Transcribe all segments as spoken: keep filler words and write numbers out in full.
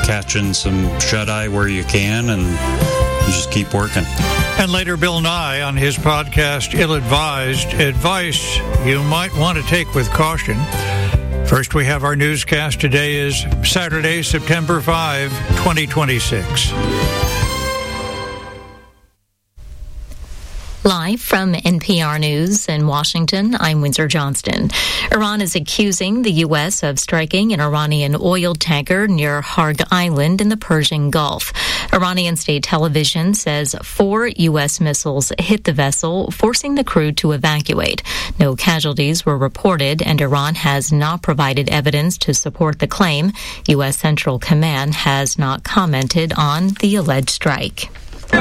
catching some shut-eye where you can, and you just keep working. And later, Bill Nye on his podcast, Ill-Advised, advice you might want to take with caution. First, we have our newscast. Today is Saturday, September fifth, twenty twenty-six. Live from N P R News in Washington, I'm Windsor Johnston. Iran is accusing the U S of striking an Iranian oil tanker near Harg Island in the Persian Gulf. Iranian state television says four U S missiles hit the vessel, forcing the crew to evacuate. No casualties were reported, and Iran has not provided evidence to support the claim. U S Central Command has not commented on the alleged strike.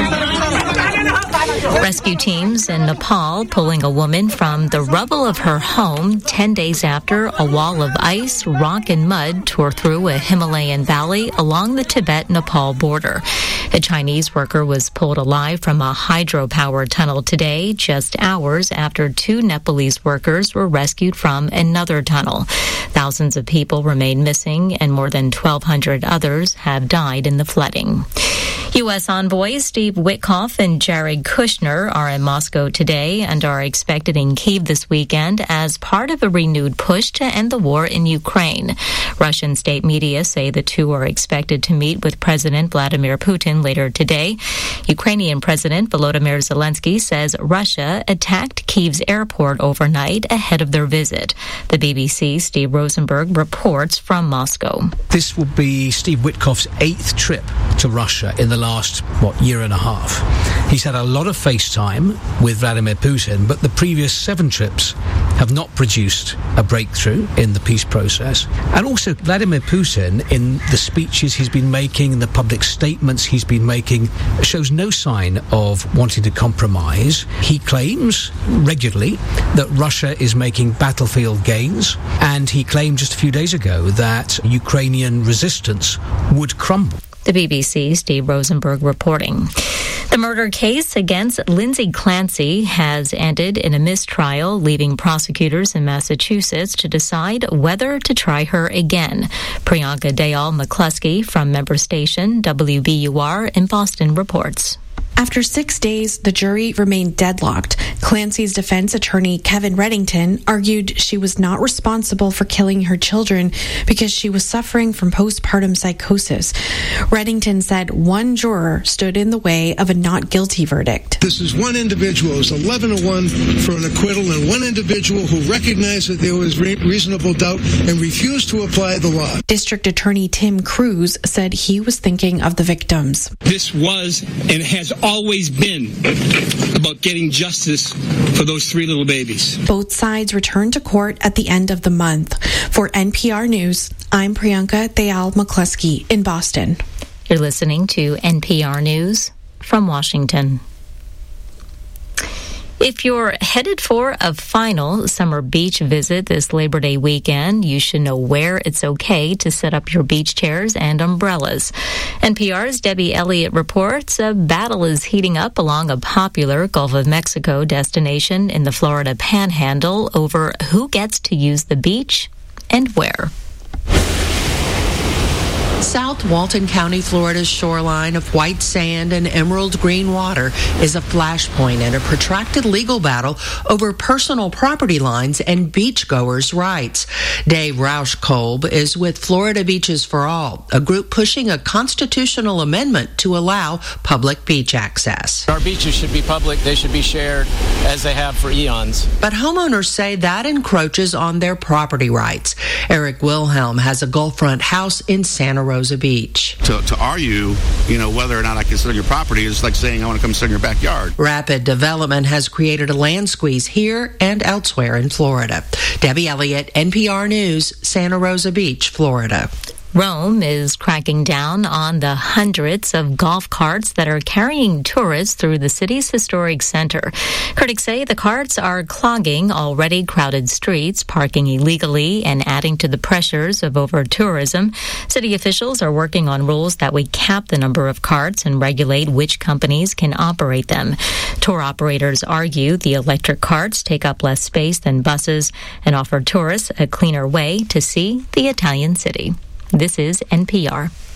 Rescue teams in Nepal pulling a woman from the rubble of her home ten days after a wall of ice, rock, and mud tore through a Himalayan valley along the Tibet-Nepal border. A Chinese worker was pulled alive from a hydropower tunnel today, just hours after two Nepalese workers were rescued from another tunnel. Thousands of people remain missing, and more than twelve hundred others have died in the flooding. U S envoys Steve Witkoff and Jared Kushner are in Moscow today and are expected in Kyiv this weekend as part of a renewed push to end the war in Ukraine. Russian state media say the two are expected to meet with President Vladimir Putin later today. Ukrainian President Volodymyr Zelensky says Russia attacked Kyiv's airport overnight ahead of their visit. The B B C's Steve Rosenberg reports from Moscow. This will be Steve Witkoff's eighth trip to Russia in the last, what, year and a half. He's had a lot of FaceTime with Vladimir Putin, but the previous seven trips have not produced a breakthrough in the peace process. And also, Vladimir Putin, in the speeches he's been making, in the public statements he's been making, shows no sign of wanting to compromise. He claims regularly that Russia is making battlefield gains, and he claimed just a few days ago that Ukrainian resistance would crumble. The B B C's Steve Rosenberg reporting. The murder case against Lindsay Clancy has ended in a mistrial, leaving prosecutors in Massachusetts to decide whether to try her again. Priyanka Dayal McCluskey from member station W B U R in Boston reports. After six days, the jury remained deadlocked. Clancy's defense attorney, Kevin Reddington, argued she was not responsible for killing her children because she was suffering from postpartum psychosis. Reddington said one juror stood in the way of a not guilty verdict. This is one individual. It was eleven to one for an acquittal, and one individual who recognized that there was re- reasonable doubt and refused to apply the law. District Attorney Tim Cruz said he was thinking of the victims. This was and has always been about getting justice for those three little babies. Both sides return to court at the end of the month. For N P R News, I'm Priyanka Dayal McCluskey in Boston. You're listening to N P R News from Washington. If you're headed for a final summer beach visit this Labor Day weekend, you should know where it's okay to set up your beach chairs and umbrellas. N P R's Debbie Elliott reports a battle is heating up along a popular Gulf of Mexico destination in the Florida Panhandle over who gets to use the beach and where. South Walton County, Florida's shoreline of white sand and emerald green water is a flashpoint in a protracted legal battle over personal property lines and beachgoers' rights. Dave Rausch-Kolb is with Florida Beaches for All, a group pushing a constitutional amendment to allow public beach access. Our beaches should be public. They should be shared as they have for eons. But homeowners say that encroaches on their property rights. Eric Wilhelm has a Gulfront house in Santa Rosa Beach. To, to argue, you know, whether or not I can sit on your property is like saying I want to come sit in your backyard. Rapid development has created a land squeeze here and elsewhere in Florida. Debbie Elliott, N P R News, Santa Rosa Beach, Florida. Rome is cracking down on the hundreds of golf carts that are carrying tourists through the city's historic center. Critics say the carts are clogging already crowded streets, parking illegally, and adding to the pressures of over-tourism. City officials are working on rules that would cap the number of carts and regulate which companies can operate them. Tour operators argue the electric carts take up less space than buses and offer tourists a cleaner way to see the Italian city. This is N P R.